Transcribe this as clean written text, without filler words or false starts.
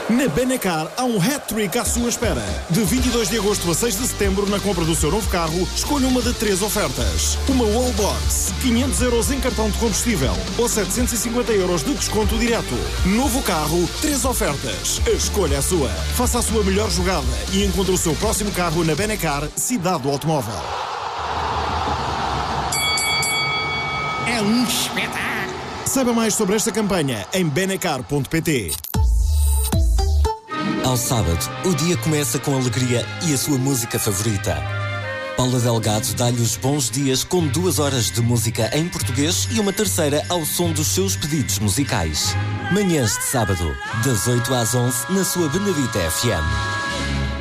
Na Benacar há um hat-trick à sua espera. De 22 de agosto a 6 de setembro, na compra do seu novo carro, escolha uma de 3 ofertas. Uma Wallbox, 500 euros em cartão de combustível ou 750 euros de desconto direto. Novo carro, 3 ofertas. A escolha é sua. Faça a sua melhor jogada e encontre o seu próximo carro na Benacar, cidade do automóvel. É um espetáculo! Saiba mais sobre esta campanha em benacar.pt. Ao sábado, o dia começa com alegria e a sua música favorita. Paula Delgado dá-lhe os bons dias com 2 horas de música em português e uma terceira ao som dos seus pedidos musicais. Manhãs de sábado, das 8 às 11, na sua Benedita FM.